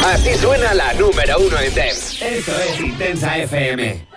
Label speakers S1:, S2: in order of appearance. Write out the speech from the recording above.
S1: Así suena la número 1 en dance. Esto es Intensa FM.